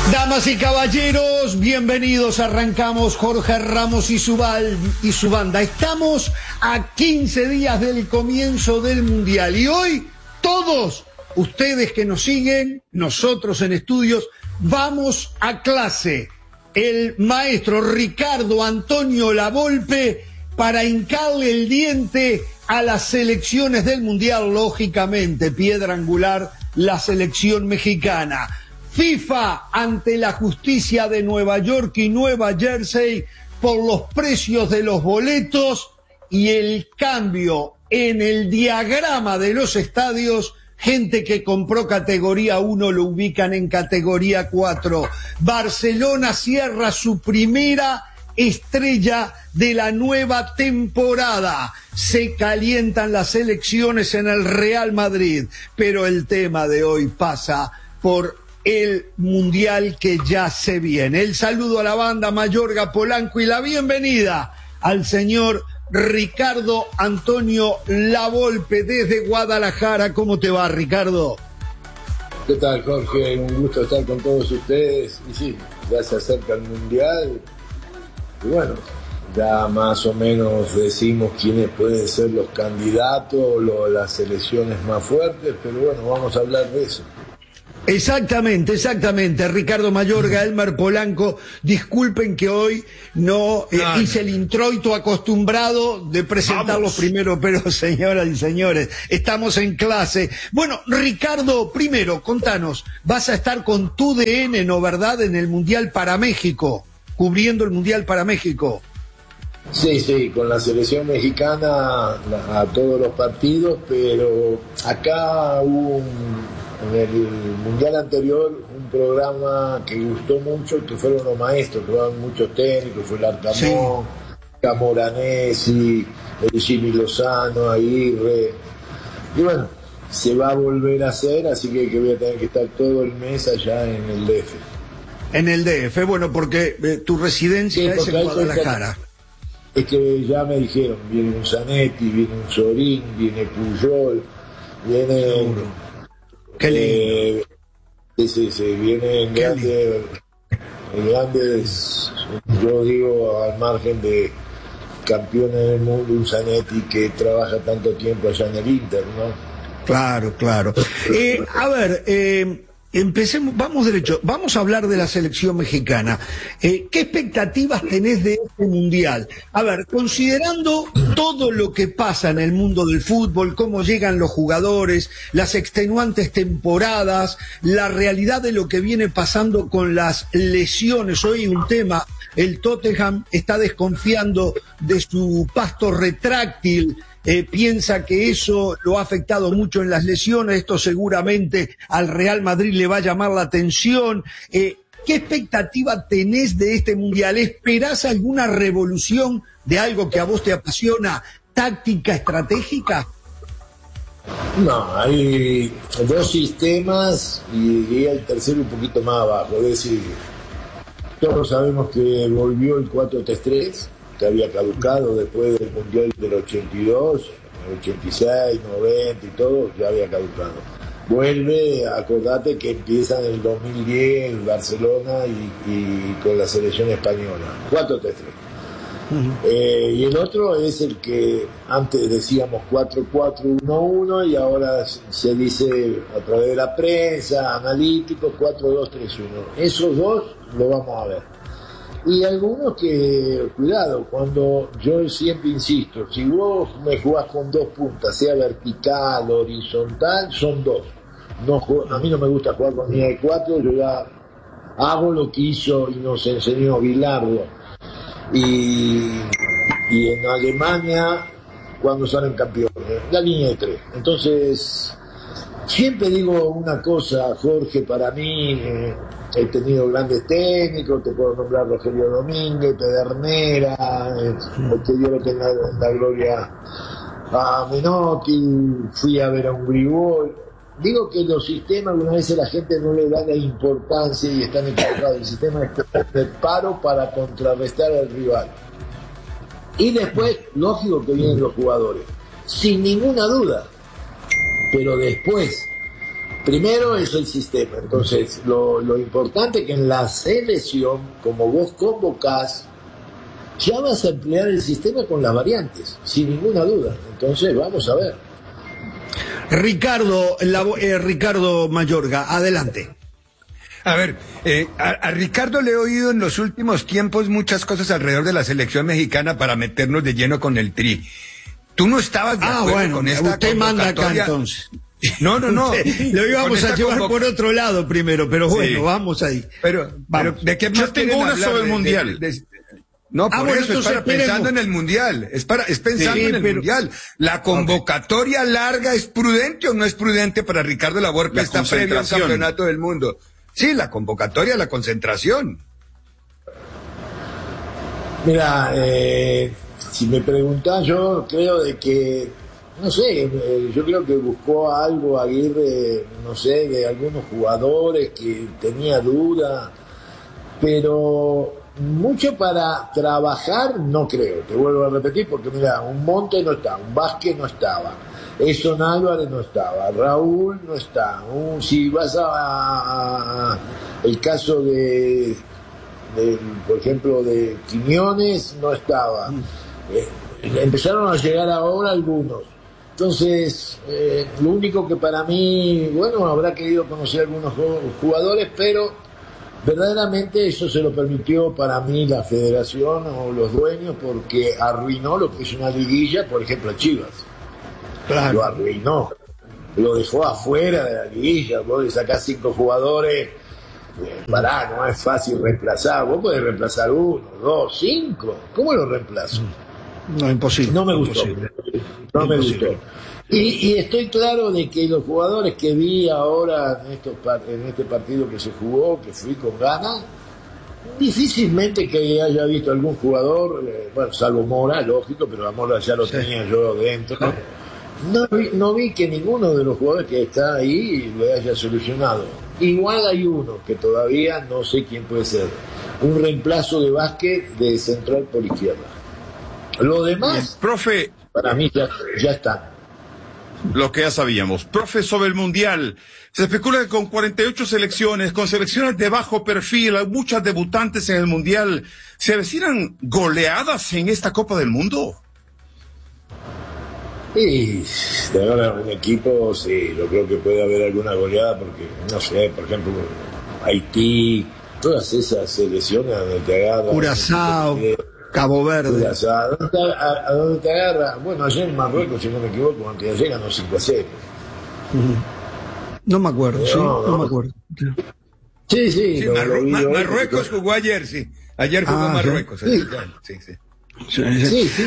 Damas y caballeros, bienvenidos. Arrancamos Jorge Ramos y su banda. Estamos a 15 días del comienzo del Mundial y hoy todos ustedes que nos siguen, nosotros en estudios, vamos a clase. El maestro Ricardo Antonio Lavolpe para hincarle el diente a las selecciones del Mundial, lógicamente, piedra angular, la selección mexicana. FIFA ante la justicia de Nueva York y Nueva Jersey por los precios de los boletos y el cambio en el diagrama de los estadios. Gente que compró categoría 1 lo ubican en categoría 4. Barcelona cierra su primera estrella de la nueva temporada. Se calientan las elecciones en el Real Madrid, pero el tema de hoy pasa por el Mundial que ya se viene. El saludo a la banda Mayorga, Polanco y la bienvenida al señor Ricardo Antonio Lavolpe desde Guadalajara. ¿Cómo te va, Ricardo? ¿Qué tal, Jorge? Un gusto estar con todos ustedes. Y sí, ya se acerca el Mundial. Y bueno, ya más o menos decimos quiénes pueden ser los candidatos, las selecciones más fuertes, pero bueno, vamos a hablar de eso. Exactamente. Ricardo Mayorga, Elmer Polanco, disculpen que hoy no hice el introito acostumbrado de presentarlos primero, pero señoras y señores, estamos en clase. Bueno, Ricardo, primero, contanos, vas a estar con tu DN, ¿no verdad?, en el Mundial para México, cubriendo el Mundial para México. Sí, con la selección mexicana a todos los partidos, pero acá hubo en el Mundial anterior un programa que gustó mucho, que fueron los maestros, que fueron muchos técnicos, fue el Arcamón, Camoranesi, el Jimmy Lozano, Aguirre, y bueno, se va a volver a hacer, así que voy a tener que estar todo el mes allá en el DF. En el DF, bueno, porque tu residencia es en Guadalajara. Es que ya me dijeron, viene un Zanetti, viene un Sorín, viene Puyol, viene... Qué lindo. Sí, vienen grandes, yo digo, al margen de campeones del mundo, un Zanetti que trabaja tanto tiempo allá en el Inter, ¿no? Claro. A ver, empecemos, vamos derecho, vamos a hablar de la selección mexicana. ¿Qué expectativas tenés de este Mundial? A ver, considerando todo lo que pasa en el mundo del fútbol, cómo llegan los jugadores, las extenuantes temporadas, la realidad de lo que viene pasando con las lesiones. Hoy un tema, el Tottenham está desconfiando de su pasto retráctil. Piensa que eso lo ha afectado mucho en las lesiones, esto seguramente al Real Madrid le va a llamar la atención. ¿Qué expectativa tenés de este Mundial? ¿Esperás alguna revolución de algo que a vos te apasiona, táctica, estratégica? No, hay dos sistemas y diría el tercero un poquito más abajo, es decir, todos sabemos que volvió el 4-3-3, que había caducado después del Mundial del 82, 86, 90 y todo, ya había caducado. Vuelve, acordate que empieza en el 2010 Barcelona y con la selección española, 4-3-3. Y el otro es el que antes decíamos 4-4-1-1 y ahora se dice a través de la prensa, analítico, 4-2-3-1. Esos dos lo vamos a ver. Y algunos que, cuidado, cuando yo siempre insisto, si vos me jugás con dos puntas, sea vertical o horizontal, son dos. No, a mí no me gusta jugar con línea de cuatro, yo ya hago lo que hizo y nos enseñó Bilardo. Y en Alemania, cuando salen campeones, la línea de tres. Entonces, siempre digo una cosa, Jorge, para mí... he tenido grandes técnicos, te puedo nombrar Rogelio Domínguez, Pedernera, que Dios lo tenga en la gloria a Menotti, fui a ver a un Gribol. Digo que los sistemas, algunas veces la gente no le da la importancia y están equivocados. El sistema es de paro para contrarrestar al rival. Y después, lógico que vienen los jugadores, sin ninguna duda. Pero después, Primero es el sistema. Entonces, lo importante es que en la selección, como vos convocás, ya vas a emplear el sistema con las variantes, sin ninguna duda. Entonces, vamos a ver. Ricardo Mayorga, adelante. A ver, a Ricardo le he oído en los últimos tiempos muchas cosas alrededor de la selección mexicana para meternos de lleno con el Tri. ¿Tú no estabas de acuerdo con esta usted manda acá entonces. No. Lo íbamos a llevar por otro lado primero, pero bueno, vamos ahí. Pero ¿de qué más? Yo tengo una sobre el Mundial. No, por eso, es para pensando en el Mundial. Es pensando en el Mundial. ¿La convocatoria larga es prudente o no es prudente para Ricardo Lavolpe esta previa al campeonato del mundo? Sí, la convocatoria, la concentración. Mira, si me preguntás, yo creo de que, no sé, yo creo que buscó algo Aguirre, no sé, de algunos jugadores que tenía duda, pero mucho para trabajar no creo, te vuelvo a repetir, porque mira, un Monte no está, un Vázquez no estaba, Edson Álvarez no estaba, Raúl no está, si vas a el caso de por ejemplo de Quiñones no estaba, empezaron a llegar ahora algunos, entonces lo único que para mí, bueno, habrá querido conocer algunos jugadores, pero verdaderamente eso se lo permitió para mí la federación o los dueños, porque arruinó lo que es una liguilla, por ejemplo a Chivas. Claro. Lo arruinó, lo dejó afuera de la liguilla. Vos le sacás 5 jugadores, no es fácil reemplazar. Vos podés reemplazar 1, 2, 5. ¿Cómo lo reemplazo? No, imposible. No me gustó. No me gustó. Y estoy claro de que los jugadores que vi ahora en este partido que se jugó, que fui con ganas, difícilmente que haya visto algún jugador, bueno, salvo Mora, lógico, pero a Mora ya lo tenía yo dentro. No vi que ninguno de los jugadores que está ahí lo haya solucionado. Igual hay uno que todavía no sé quién puede ser, un reemplazo de Vázquez de central por izquierda. Lo demás, profe, para mí ya están. Lo que ya sabíamos. Profe, sobre el Mundial, se especula que con 48 selecciones, con selecciones de bajo perfil, hay muchas debutantes en el Mundial, ¿se avecinan goleadas en esta Copa del Mundo? Y de ahora un equipo, sí, yo creo que puede haber alguna goleada, porque, no sé, por ejemplo, Haití, todas esas selecciones donde te agarran. Curazao, Cabo Verde. Curazao, ¿a dónde te agarra? Bueno, ayer en Marruecos, si no me equivoco, aunque ayer ganó 5-0. No me acuerdo, no me acuerdo. Sí, Marruecos jugó ayer, sí. Ayer jugó Marruecos. Sí.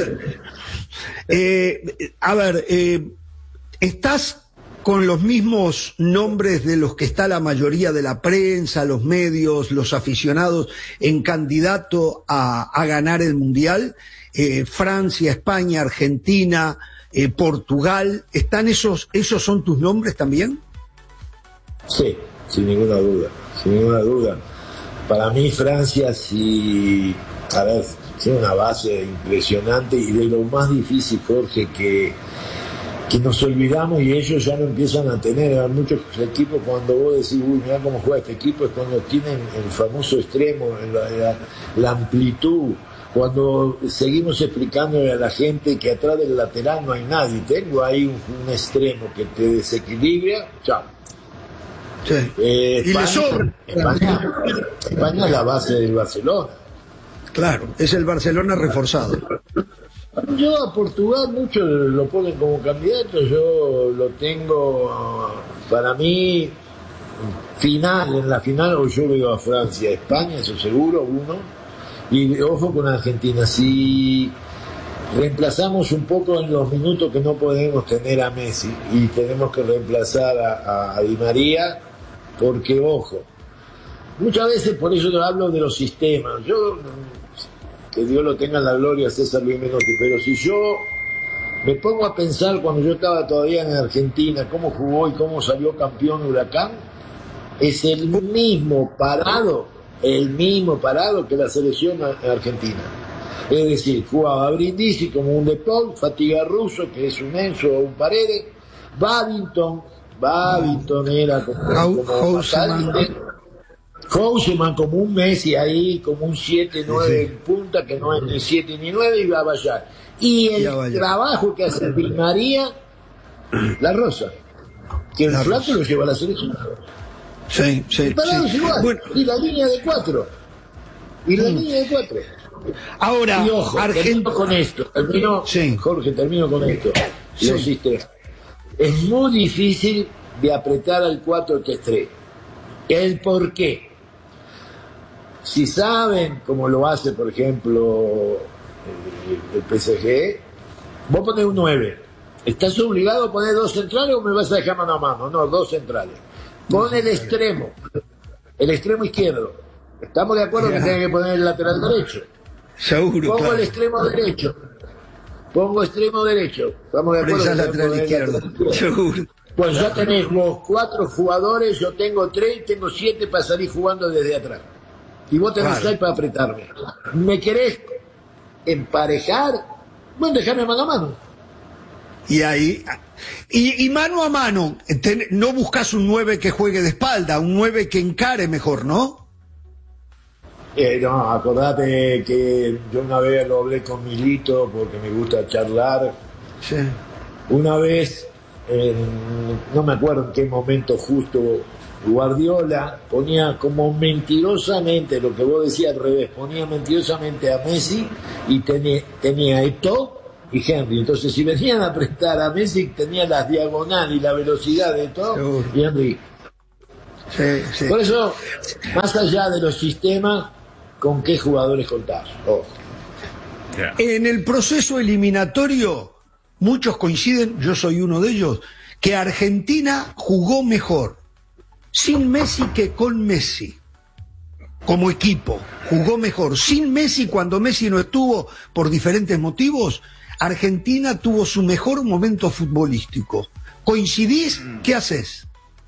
A ver, ¿estás con los mismos nombres de los que está la mayoría de la prensa, los medios, los aficionados en candidato a ganar el Mundial? Francia, España, Argentina, Portugal, ¿están esos son tus nombres también? Sí, sin ninguna duda. Para mí Francia sí, a ver, tiene una base impresionante, y de lo más difícil, Jorge, que nos olvidamos y ellos ya no empiezan a tener. A muchos equipos, cuando vos decís, uy, mirá cómo juega este equipo, es cuando tienen el famoso extremo, la amplitud, cuando seguimos explicándole a la gente que atrás del lateral no hay nadie, tengo ahí un extremo que te desequilibra, chao. Sí. Y le sobra. España es la base del Barcelona. Claro, es el Barcelona reforzado. Yo a Portugal muchos lo ponen como candidato, yo lo tengo, para mí, en la final, o yo veo a Francia, España, eso seguro, uno, y ojo con Argentina. Si reemplazamos un poco en los minutos que no podemos tener a Messi y tenemos que reemplazar a Di María, porque ojo, muchas veces, por eso yo hablo de los sistemas, que Dios lo tenga en la gloria, César Luis Menotti, pero si yo me pongo a pensar cuando yo estaba todavía en Argentina, cómo jugó y cómo salió campeón Huracán, es el mismo parado que la selección argentina. Es decir, jugaba Brindisi como un De Paul, Fatiga Russo, que es un Enzo o un Paredes, Babington, Babington era como Houseman como un Messi ahí, como un 7-9 en punta, que no es ni 7 ni 9, y va a vallar. Y el trabajo que hace Di María, La Rosa, que el plato lo lleva a la selección. Sí. Bueno. Y la línea de 4. Ahora, y ojo, termino con esto. Jorge, termino con esto. Los sistemas. Es muy difícil de apretar al 4-3-3. ¿El por qué? Si saben cómo lo hace, por ejemplo, el PSG, vos ponés un 9. ¿Estás obligado a poner 2 centrales o me vas a dejar mano a mano? No, 2 centrales. Pon el extremo izquierdo. ¿Estamos de acuerdo que tiene que poner el lateral derecho? Seguro. Pongo el extremo derecho. ¿Estamos de acuerdo? El lateral izquierdo. Seguro. Pues ya tenés los 4 jugadores, yo tengo 3, tengo 7 para salir jugando desde atrás. Y vos tenés 6 para apretarme. ¿Me querés emparejar? Bueno, dejame mano a mano. Y ahí, y mano a mano, no buscas un 9 que juegue de espalda, un 9 que encare mejor, ¿no? No, acordate que yo una vez lo hablé con Milito porque me gusta charlar. Sí. Una vez, no me acuerdo en qué momento justo, Guardiola ponía como mentirosamente, lo que vos decías al revés, ponía mentirosamente a Messi y tenía a Eto'o y Henry. Entonces, si venían a prestar a Messi, tenía las diagonales y la velocidad de Eto'o y Henry. Sí. Por eso, más allá de los sistemas, ¿con qué jugadores contás? En el proceso eliminatorio, muchos coinciden, yo soy uno de ellos, que Argentina jugó mejor sin Messi que con Messi. Como equipo, jugó mejor. Sin Messi, cuando Messi no estuvo por diferentes motivos, Argentina tuvo su mejor momento futbolístico. ¿Coincidís? ¿Qué haces?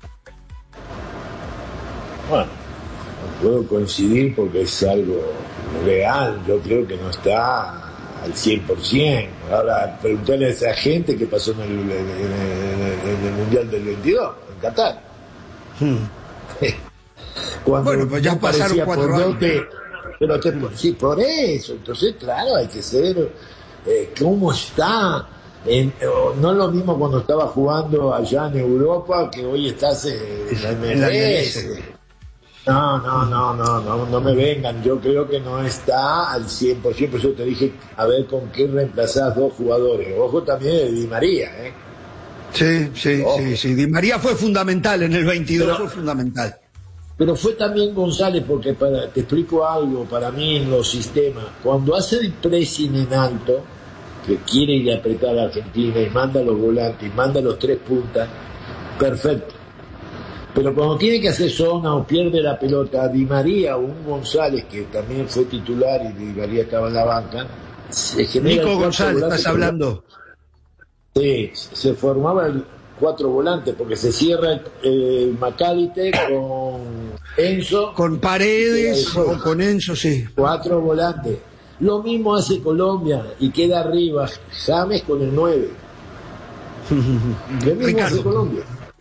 Bueno, no puedo coincidir porque es algo real. Yo creo que no está al 100%. Ahora, preguntarle a esa gente qué pasó en el Mundial del 22, en Qatar. Bueno, pues ya pasaron 4 años. Pero sí, por eso. Entonces, claro, hay que ser... ¿Cómo está? No es lo mismo cuando estaba jugando allá en Europa que hoy estás en la MLS. No me vengan. Yo creo que no está al 100%. Por eso te dije, a ver con qué reemplazás 2 jugadores. Ojo también de Di María, Sí. Di María fue fundamental en el 22, fue fundamental. Pero fue también González, porque te explico algo, para mí en los sistemas, cuando hace el pressing en alto, que quiere ir a apretar a Argentina y manda los volantes, y manda los 3 puntas, perfecto. Pero cuando tiene que hacer zona o pierde la pelota, Di María o un González, que también fue titular y Di María estaba en la banca, se genera Nico González, ¿estás hablando? Sí, se formaba el 4 volantes, porque se cierra Macalite con Enzo. Con Paredes o con Enzo, sí. 4 volantes. Lo mismo hace Colombia y queda arriba James con el 9. Lo mismo Ricardo. hace Colombia.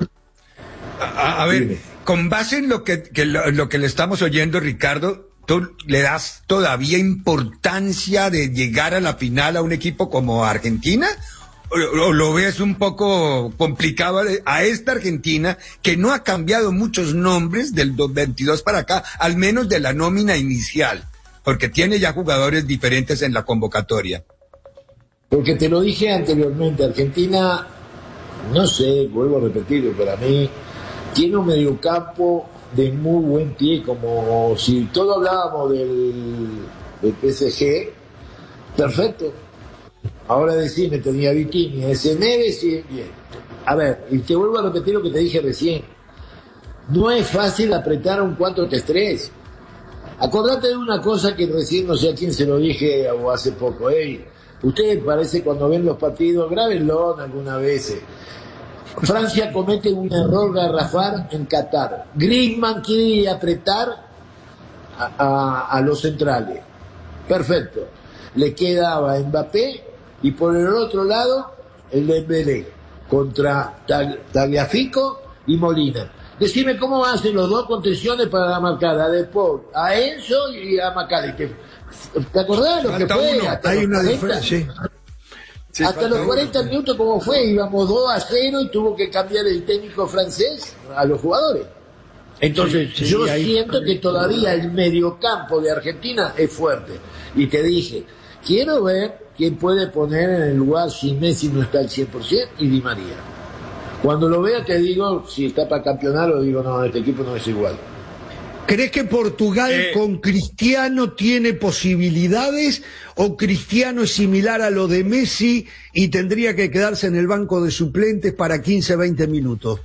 A ver, con base en lo que le estamos oyendo, Ricardo, ¿tú le das todavía importancia de llegar a la final a un equipo como Argentina? ¿O lo ves un poco complicado a esta Argentina que no ha cambiado muchos nombres del 22 para acá, al menos de la nómina inicial, porque tiene ya jugadores diferentes en la convocatoria? Porque te lo dije anteriormente, Argentina, no sé, vuelvo a repetirlo, para mí tiene un mediocampo de muy buen pie, como si todo hablábamos del PSG, perfecto. Ahora decime, tenía Vitinha, ese Neves y bien. A ver, y te vuelvo a repetir lo que te dije recién. No es fácil apretar un 4-3-3. Acordate de una cosa que recién, no sé a quién se lo dije o hace poco. Ustedes parece cuando ven los partidos, grábenlo algunas veces. Francia comete un error garrafal en Qatar. Griezmann quiere apretar a los centrales. Perfecto. Le quedaba Mbappé y por el otro lado el Dembélé. contra Tagliafico y Molina. Decime cómo hacen los dos contenciones para la marcada, a De Paul, a Enzo y a Macalister. ¿Te acordás lo que fue? Hay una diferencia. Sí, hasta los 40 minutos, ¿cómo fue? Íbamos 2-0 y tuvo que cambiar el técnico francés a los jugadores. Entonces, yo siento que todavía el mediocampo de Argentina es fuerte. Y te dije, quiero ver quién puede poner en el lugar si Messi no está al 100% y Di María. Cuando lo vea te digo, si está para campeonar, o digo, no, este equipo no es igual. ¿Crees que Portugal con Cristiano tiene posibilidades o Cristiano es similar a lo de Messi y tendría que quedarse en el banco de suplentes para 15-20 minutos?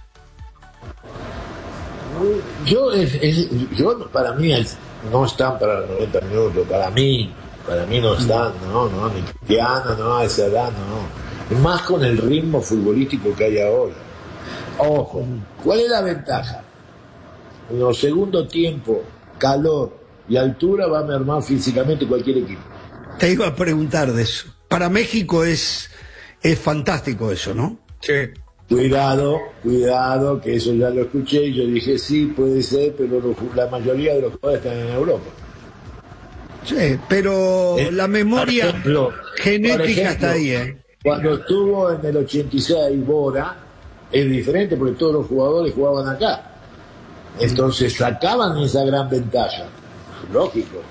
Para mí no están para los 90 minutos, para mí no están, no, ni Cristiano, no, a esa edad, no. Más con el ritmo futbolístico que hay ahora. Ojo, ¿cuál es la ventaja? En los segundos tiempos, calor y altura va a mermar físicamente cualquier equipo. Te iba a preguntar de eso. Para México es fantástico eso, ¿no? Sí. Cuidado, que eso ya lo escuché y yo dije, sí, puede ser, pero la mayoría de los jugadores están en Europa. Sí, pero la memoria genética está ahí, Cuando estuvo en el 86 Bora, es diferente porque todos los jugadores jugaban acá. Entonces sacaban esa gran ventaja. Lógico.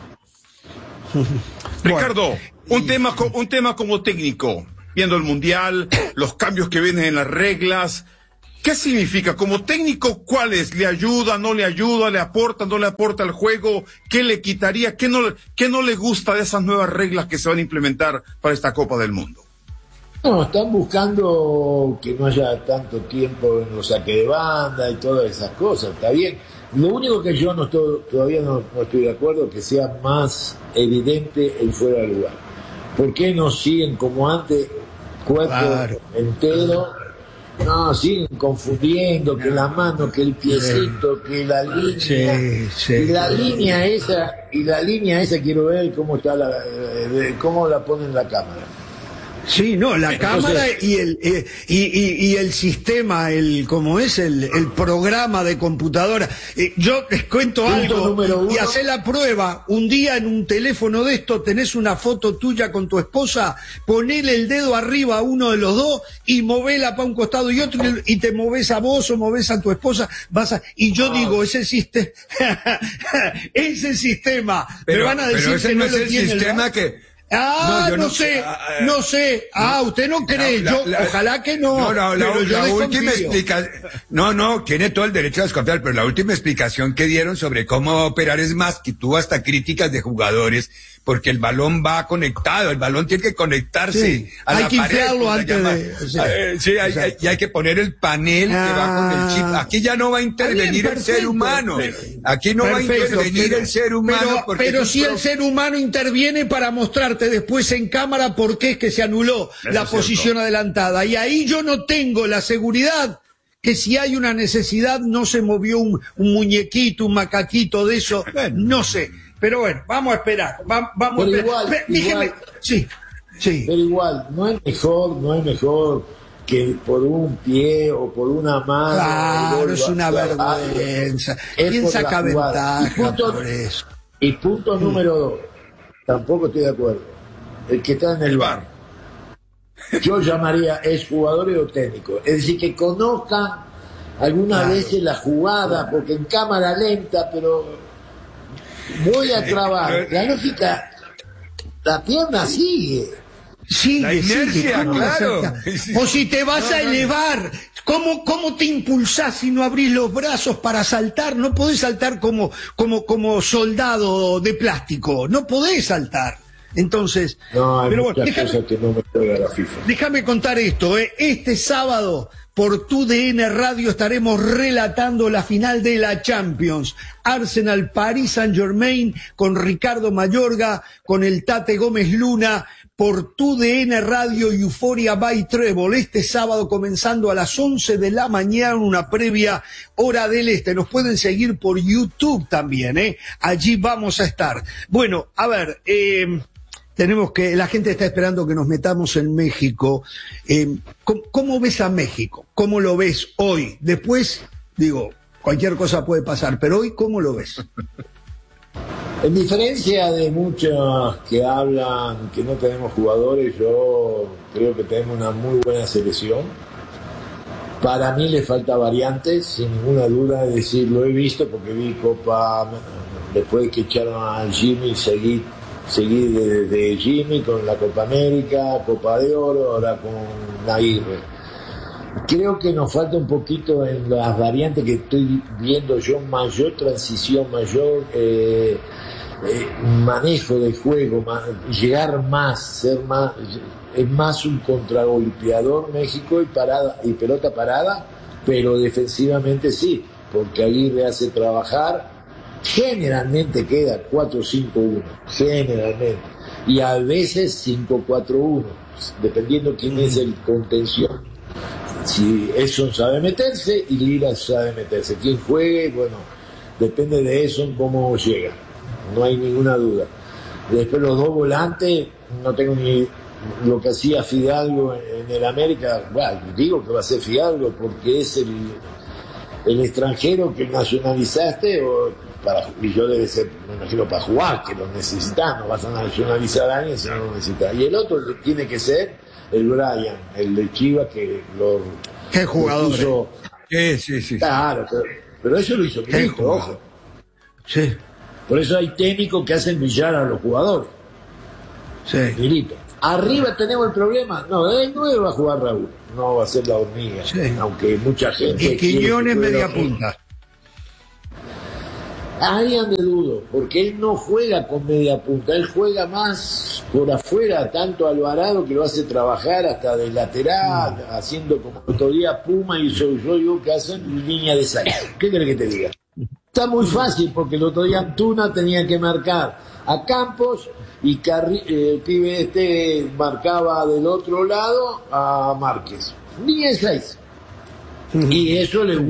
Ricardo, un tema como técnico, viendo el Mundial, los cambios que vienen en las reglas, ¿qué significa? Como técnico, ¿cuáles? ¿Le ayuda, no le ayuda, le aporta, no le aporta al juego? ¿Qué le quitaría? ¿Qué no le gusta de esas nuevas reglas que se van a implementar para esta Copa del Mundo? No, están buscando que no haya tanto tiempo en los saques de banda y todas esas cosas, está bien. Lo único que yo todavía no estoy de acuerdo es que sea más evidente el fuera de lugar. ¿Por qué no siguen como antes, cuerpo entero? No, siguen confundiendo que la mano, que el piecito, que la línea, y la línea esa quiero ver cómo está cómo la ponen la cámara. Sí, no, la cámara y el sistema, ¿cómo es? El programa de computadora. Yo les cuento algo y hacé la prueba. Un día en un teléfono de esto tenés una foto tuya con tu esposa, ponele el dedo arriba a uno de los dos y movela para un costado y otro y te moves a vos o moves a tu esposa, y yo digo, ese sistema, pero, me van a decir ese que no es el sistema que... no sé. Usted no cree, ojalá que no. La última explicación, tiene todo el derecho a desconfiar, pero la última explicación que dieron sobre cómo operar es más que tuvo hasta críticas de jugadores, porque el balón va conectado, el balón tiene que conectarse a la pared. Hay que inflarlo antes de... y hay que poner el panel que va con el chip. Aquí ya no va a intervenir el ser humano. Aquí no va a intervenir el ser humano. Pero si el ser humano interviene para mostrarte después en cámara por qué es que se anuló la posición adelantada. Y ahí yo no tengo la seguridad que si hay una necesidad no se movió un muñequito, un macaquito de eso, no sé. Pero bueno, vamos a esperar. Vamos a esperar. Igual, sí. Pero igual, no es mejor que por un pie o por una mano. Claro, es una vergüenza. ¿Quién saca ventaja por eso? Y punto número 2, tampoco estoy de acuerdo. El que está en el bar. Yo llamaría exjugadores o técnicos. Es decir, que conozcan algunas veces la jugada, porque en cámara lenta, pero voy a trabar. La lógica, la pierna sigue. La inercia, claro. O si te vas a elevar, ¿cómo te impulsás si no abrís los brazos para saltar? No podés saltar como soldado de plástico, no podés saltar. Entonces, pero bueno, déjame contar esto, este sábado por TUDN Radio estaremos relatando la final de la Champions, Arsenal Paris Saint-Germain con Ricardo Mayorga, con el Tate Gómez Luna, por TUDN Radio y Euphoria by Treble, este sábado comenzando a las 11 de la mañana, una previa hora del este. Nos pueden seguir por YouTube también, allí vamos a estar. Bueno, a ver, la gente está esperando que nos metamos en México. ¿Cómo ves a México? ¿Cómo lo ves hoy? Después, digo, cualquier cosa puede pasar, pero hoy, ¿cómo lo ves? En diferencia de muchos que hablan que no tenemos jugadores, yo creo que tenemos una muy buena selección. Para mí le falta variantes, sin ninguna duda, es decir, lo he visto porque vi Copa, después que echaron a Jimmy, seguí de Jimmy con la Copa América, Copa de Oro, ahora con Aguirre. Creo que nos falta un poquito en las variantes que estoy viendo yo, mayor transición, mayor manejo del juego, llegar más, ser más, es más un contragolpeador México y pelota parada, pero defensivamente sí, porque Aguirre hace trabajar, generalmente queda 4-5-1, generalmente, y a veces 5-4-1, dependiendo quién es el contención. Si Edson sabe meterse y Lira sabe meterse, quien juegue, bueno, depende de Edson cómo llega, no hay ninguna duda. Después los dos volantes, no tengo ni lo que hacía Fidalgo en el América, bueno, digo que va a ser Fidalgo porque es el extranjero que nacionalizaste, y yo debe ser, me imagino, para jugar, que lo necesitas, no vas a nacionalizar a alguien si no lo necesitas. Y el otro tiene que ser el Brian, el de Chivas, que lo... ¿Qué jugador? Hizo, sí. Claro, pero eso lo hizo Milito, ojo. Sí. Por eso hay técnicos que hacen brillar a los jugadores. Sí. Milito. Arriba tenemos el problema. No, de 9 va a jugar Raúl. No va a ser la hormiga. Sí. Aunque mucha gente... Y Quiñones media punta. Ahí ande dudo, porque él no juega con media punta, él juega más por afuera, tanto Alvarado que lo hace trabajar hasta de lateral, haciendo como otro día Puma y yo que hacen línea de 6. ¿Qué querés que te diga? Está muy fácil porque el otro día Antuna tenía que marcar a Campos y el pibe marcaba del otro lado a Márquez. Línea de 6. Y eso le